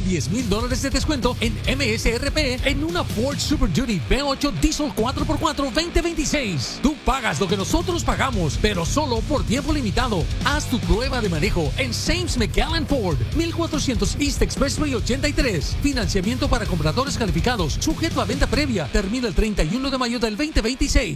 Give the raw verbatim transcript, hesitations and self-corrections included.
con diez mil dólares de descuento en M S R P en una Ford Super Duty V ocho Diesel cuatro por cuatro veinte veintiséis. Tú pagas lo que nosotros pagamos, pero solo por tiempo limitado. Haz tu prueba de manejo en Sames McAllen Ford, mil cuatrocientos East Expressway ochenta y tres. Financiamiento para compradores calificados, sujeto a venta previa. Termina el treinta y uno de mayo del veinte veintiséis.